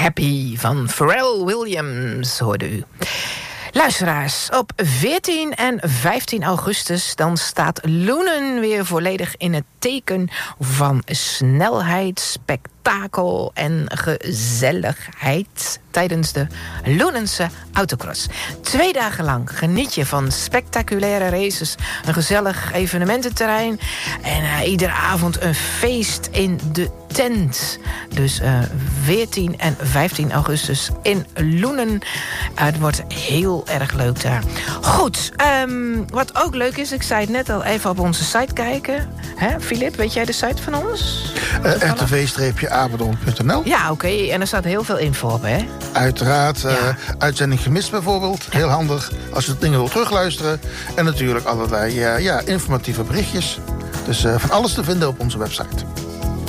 Happy van Pharrell Williams, hoorde u. Luisteraars, op 14 en 15 augustus... dan staat Loenen weer volledig in het teken van snelheid, spektakel en gezelligheid... tijdens de Loenense Autocross. 2 dagen lang geniet je van spectaculaire races... een gezellig evenemententerrein... en iedere avond een feest in de tent. Dus 14 en 15 augustus in Loenen. Het wordt heel erg leuk daar. Goed, wat ook leuk is... ik zei het net al, even op onze site kijken. Filip, weet jij de site van ons? rtv-apeldoorn.nl. Ja, oké. En er staat heel veel info op, hè? Uiteraard. Uitzending gemist bijvoorbeeld. Heel handig als je dingen wil terugluisteren. En natuurlijk allerlei informatieve berichtjes. Dus van alles te vinden op onze website.